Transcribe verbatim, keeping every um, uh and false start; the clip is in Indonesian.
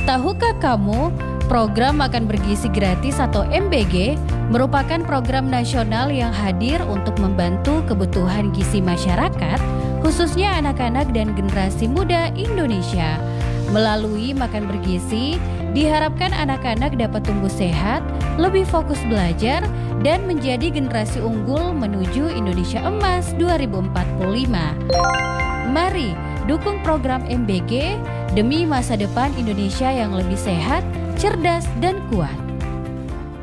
Tahukah kamu, program makan bergizi gratis atau M B G merupakan program nasional yang hadir untuk membantu kebutuhan gizi masyarakat, khususnya anak-anak dan generasi muda Indonesia. Melalui makan bergizi, diharapkan anak-anak dapat tumbuh sehat, lebih fokus belajar, dan menjadi generasi unggul menuju Indonesia Emas dua ribu empat puluh lima. Mari dukung program M B G demi masa depan Indonesia yang lebih sehat, cerdas, dan kuat.